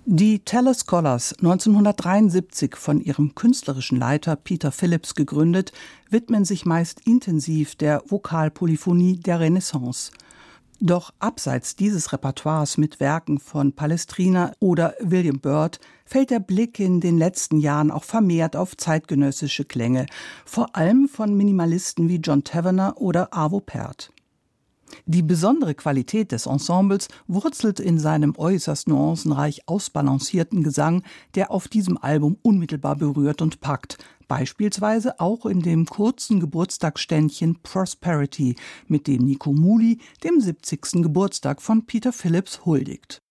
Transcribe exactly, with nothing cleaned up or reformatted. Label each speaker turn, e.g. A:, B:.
A: Die Teller Scholars, neunzehnhundertdreiundsiebzig von ihrem künstlerischen Leiter Peter Phillips gegründet, widmen sich meist intensiv der Vokalpolyphonie der Renaissance. Doch abseits dieses Repertoires mit Werken von Palestrina oder William Byrd fällt der Blick in den letzten Jahren auch vermehrt auf zeitgenössische Klänge, vor allem von Minimalisten wie John Tavener oder Arvo Pärt. Die besondere Qualität des Ensembles wurzelt in seinem äußerst nuancenreich ausbalancierten Gesang, der auf diesem Album unmittelbar berührt und packt, beispielsweise auch in dem kurzen Geburtstagsständchen Prosperity, mit dem Nico Muhly dem siebzigsten Geburtstag von Peter Phillips huldigt.